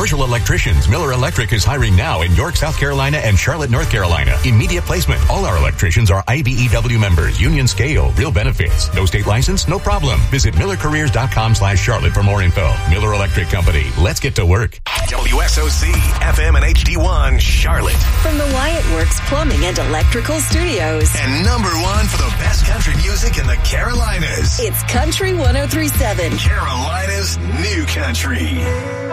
commercial electricians, Miller Electric is hiring now in York, South Carolina and Charlotte, North Carolina. Immediate placement. All our electricians are IBEW members, union scale, real benefits. No state license? No problem. Visit MillerCareers.com/Charlotte for more info. Miller Electric Company. Let's get to work. WSOC, FM and HD1, Charlotte. From the Wyatt Works Plumbing and Electrical Studios. And number one for the best country music in the Carolinas. It's Country 103.7. Carolina's new country.